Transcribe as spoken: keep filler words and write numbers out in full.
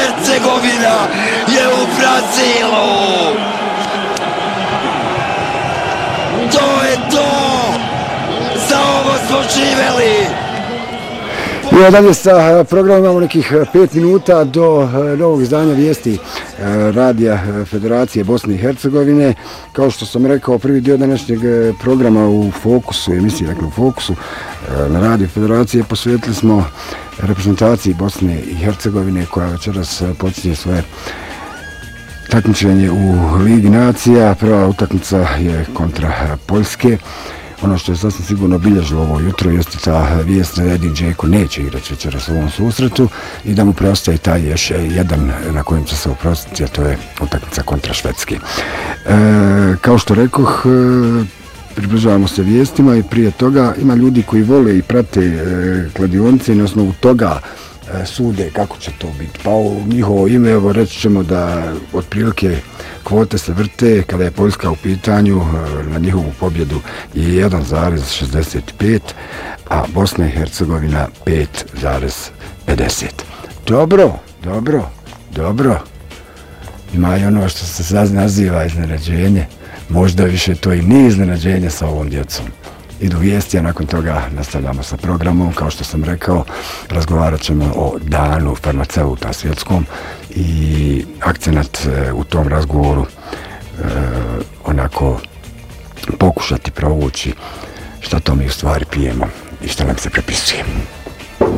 Hercegovina je u Brazilu. To je to. Za ovo smo živeli. I dalje sa programom imamo nekih pet minuta do novog izdanja vijesti Radija Federacije Bosne i Hercegovine. Kao što sam rekao, prvi dio današnjeg programa u fokusu, emisije dakle u fokusu na Radiju Federacije posvetili smo reprezentaciji Bosne i Hercegovine koja večeras počinje svoje takmičenje u Ligi nacija. Prva utakmica je kontra Poljske. Ono što je sasvim sigurno obilježilo ovo jutro jeste ta vijest da Edin Džeko neće igrati večeras u ovom susretu i da mu preostaje taj još jedan na kojem će se oprostiti, a to je utakmica kontra Švedske. E, kao što rekoh, približavamo se vijestima i prije toga ima ljudi koji vole i prate e, kladionice i na osnovu toga e, sude kako će to biti. Pa u njihovo ime evo reći ćemo da otprilike kvote se vrte kada je Poljska u pitanju na njihovu pobjedu je jedan zarez šezdeset pet, a Bosna i Hercegovina pet zarez pedeset. Dobro, dobro, dobro. Ima i ono što se sad naziva iznenađenje. Možda više to i nije iznenađenje sa ovom djecom. Idu vijesti, a nakon toga nastavljamo sa programom. Kao što sam rekao, razgovarat ćemo o danu farmaceuta svjetskom i akcenat u tom razgovoru e, onako pokušati provući šta to mi u stvari pijemo i šta nam se prepisuje.